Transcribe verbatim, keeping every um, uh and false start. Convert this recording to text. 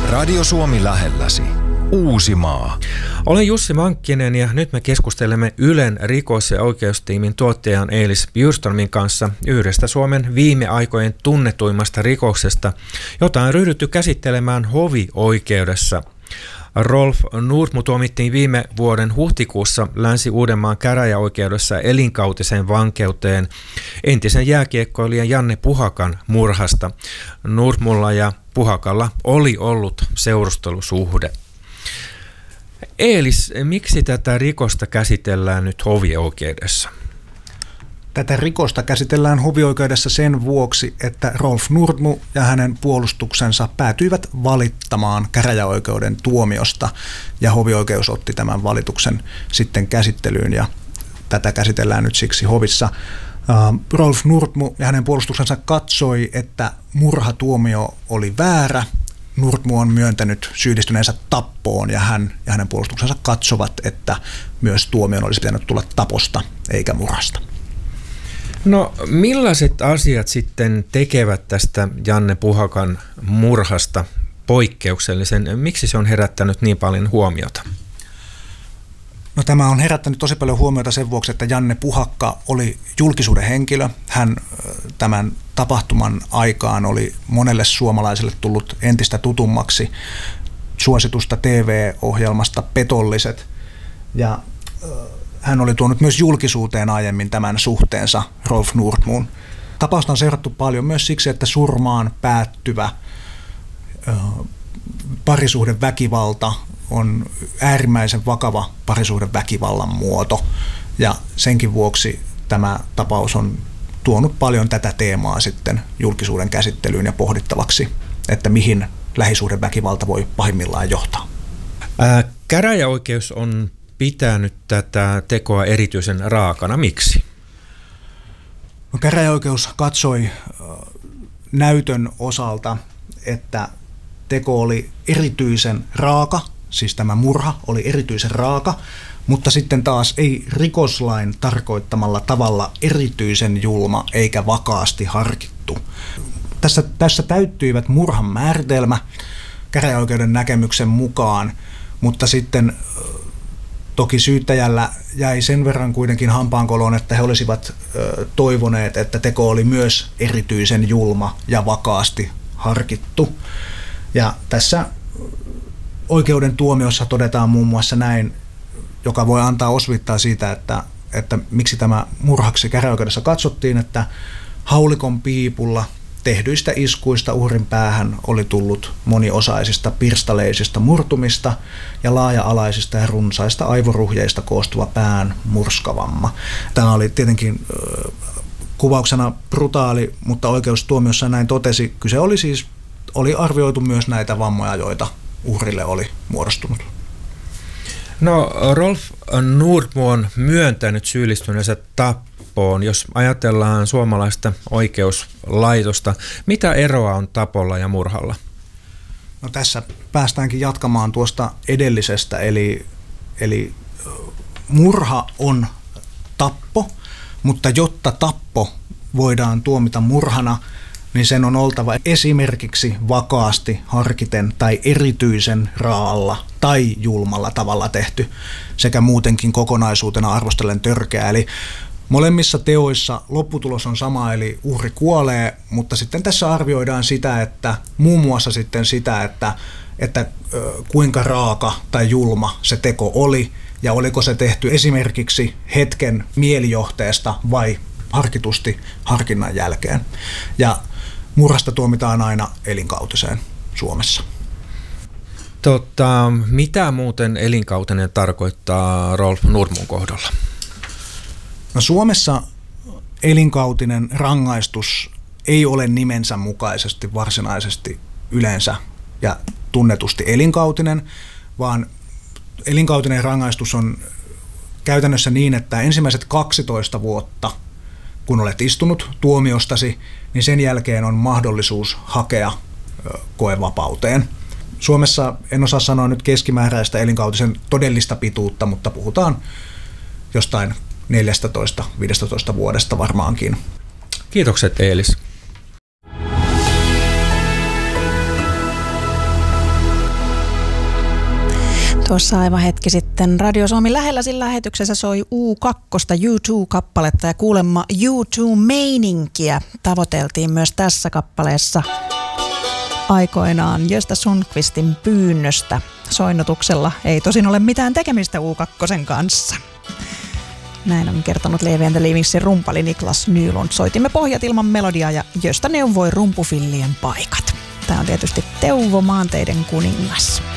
Radio Suomi lähelläsi. Uusimaa. Olen Jussi Mankkinen ja nyt me keskustelemme Ylen rikos- ja oikeustiimin tuottajan Eelis Bjurströmin kanssa yhdestä Suomen viime aikojen tunnetuimmasta rikoksesta, jota on ryhdytty käsittelemään hovioikeudessa. Rolf Nordmo tuomittiin viime vuoden huhtikuussa Länsi-Uudenmaan käräjäoikeudessa elinkautiseen vankeuteen entisen jääkiekkoilijan Janne Puhakan murhasta. Nordmolla ja Puhakalla oli ollut seurustelusuhde. Eelis, miksi tätä rikosta käsitellään nyt hovioikeudessa? Tätä rikosta käsitellään hovioikeudessa sen vuoksi, että Rolf Nordmo ja hänen puolustuksensa päätyivät valittamaan käräjäoikeuden tuomiosta ja hovioikeus otti tämän valituksen sitten käsittelyyn ja tätä käsitellään nyt siksi hovissa. Rolf Nordmo ja hänen puolustuksensa katsoi, että murhatuomio oli väärä. Nordmo on myöntänyt syyllistyneensä tappoon ja hän ja hänen puolustuksensa katsovat, että myös tuomion olisi pitänyt tulla taposta eikä murhasta. No millaiset asiat sitten tekevät tästä Janne Puhakan murhasta poikkeuksellisen? Miksi se on herättänyt niin paljon huomiota? No tämä on herättänyt tosi paljon huomiota sen vuoksi, että Janne Puhakka oli julkisuuden henkilö. Hän tämän tapahtuman aikaan oli monelle suomalaiselle tullut entistä tutummaksi suositusta T V-ohjelmasta Petolliset ja hän oli tuonut myös julkisuuteen aiemmin tämän suhteensa Rolf Nordmoon. Tapausta on seurattu paljon myös siksi, että surmaan päättyvä ö, parisuhdeväkivalta on äärimmäisen vakava parisuhdeväkivallan muoto. Ja senkin vuoksi tämä tapaus on tuonut paljon tätä teemaa sitten julkisuuden käsittelyyn ja pohdittavaksi, että mihin lähisuhdeväkivalta voi pahimmillaan johtaa. Ää, käräjäoikeus on pitänyt tätä tekoa erityisen raakana. Miksi? No, käräjäoikeus katsoi näytön osalta, että teko oli erityisen raaka, siis tämä murha oli erityisen raaka, mutta sitten taas ei rikoslain tarkoittamalla tavalla erityisen julma eikä vakaasti harkittu. Tässä, tässä täyttyivät murhan määritelmä käräjäoikeuden näkemyksen mukaan, mutta sitten toki syyttäjällä jäi sen verran kuitenkin hampaankoloon, että he olisivat ö, toivoneet, että teko oli myös erityisen julma ja vakaasti harkittu. Ja tässä oikeuden tuomiossa todetaan muun muassa näin, joka voi antaa osviittaa siitä, että, että miksi tämä murhaksi käräjäoikeudessa katsottiin, että haulikon piipulla tehdyistä iskuista uhrin päähän oli tullut moniosaisista pirstaleisista murtumista ja laaja-alaisista ja runsaista aivoruhjeista koostuva pään murskavamma. Tämä oli tietenkin äh, kuvauksena brutaali, mutta oikeustuomiossa näin totesi. Kyse oli siis, oli arvioitu myös näitä vammoja, joita uhrille oli muodostunut. No, Rolf Nordmo on myöntänyt syyllistyneensä tappoon. Jos ajatellaan suomalaista oikeuslaitosta, mitä eroa on tapolla ja murhalla? No, tässä päästäänkin jatkamaan tuosta edellisestä, eli, eli murha on tappo, mutta jotta tappo voidaan tuomita murhana, niin sen on oltava esimerkiksi vakaasti harkiten tai erityisen raalla tai julmalla tavalla tehty sekä muutenkin kokonaisuutena arvostellen törkeä. Eli molemmissa teoissa lopputulos on sama, eli uhri kuolee, mutta sitten tässä arvioidaan sitä, että muun muassa sitten sitä, että, että kuinka raaka tai julma se teko oli ja oliko se tehty esimerkiksi hetken mielijohteesta vai harkitusti harkinnan jälkeen. Ja murhasta tuomitaan aina elinkautiseen Suomessa. Tota, mitä muuten elinkautinen tarkoittaa Rolf Nordmon kohdalla? No, Suomessa elinkautinen rangaistus ei ole nimensä mukaisesti varsinaisesti yleensä ja tunnetusti elinkautinen, vaan elinkautinen rangaistus on käytännössä niin, että ensimmäiset kaksitoista vuotta, kun olet istunut tuomiostasi, niin sen jälkeen on mahdollisuus hakea koevapauteen. Suomessa en osaa sanoa nyt keskimääräistä elinkautisen todellista pituutta, mutta puhutaan jostain neljätoista viisitoista vuodesta varmaankin. Kiitokset, Eelis. Tuossa aivan hetki sitten Radio Suomi lähelläsin lähetyksessä soi U kaksi U two-kappaletta ja kuulemma U two-meininkiä tavoiteltiin myös tässä kappaleessa aikoinaan Gösta Sundqvistin pyynnöstä. Soinnutuksella ei tosin ole mitään tekemistä U kaksi kanssa. Näin on kertonut Levi and the Leavingsin rumpali Niklas Nylund. Soitimme Pohjat ilman melodiaa ja Gösta neuvoi rumpufillien paikat. Tämä on tietysti Teuvo, maanteiden kuningas.